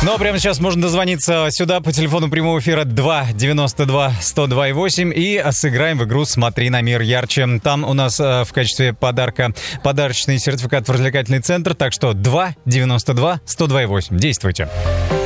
Ну, а прямо сейчас можно дозвониться сюда по телефону прямого эфира 292-102-102-8 и сыграем в игру «Смотри на мир ярче». Там у нас в качестве подарка подарочный сертификат в развлекательный центр, так что 292-102-8. Действуйте.